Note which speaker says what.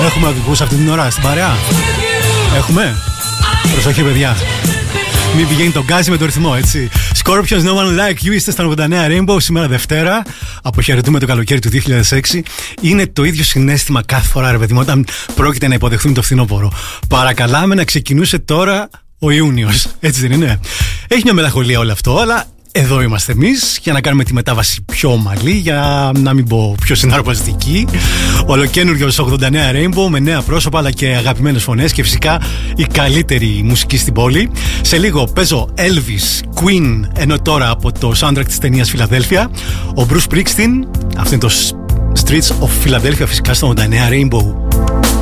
Speaker 1: Έχουμε οδηγούς αυτή την ώρα στην παρέα? Έχουμε? Προσοχή παιδιά, μην πηγαίνει τον γκάζι με το ρυθμό, έτσι. Scorpions, No One Like You, είστε στα 89 Rainbow. Σήμερα Δευτέρα, αποχαιρετούμε το καλοκαίρι του 2006. Είναι το ίδιο συναίσθημα κάθε φορά, ρε παιδί μου, όταν πρόκειται να υποδεχθούμε το φθινόπωρο. Παρακαλάμε να ξεκινούσε τώρα ο Ιούνιος, έτσι δεν είναι? Έχει μια μελαγχολία όλο αυτό, αλλά εδώ είμαστε εμείς για να κάνουμε τη μετάβαση πιο ομαλή, για να μην πω πιο συναρπαστική. Ολοκαίνουργιος 89 Rainbow με νέα πρόσωπα αλλά και αγαπημένες φωνές και φυσικά η καλύτερη μουσική στην πόλη. Σε λίγο παίζω Elvis, Queen, ενώ τώρα από το soundtrack της ταινίας Φιλαδέλφια. Ο Bruce Springsteen, αυτό είναι το Streets of Philadelphia, φυσικά στο 89 Rainbow.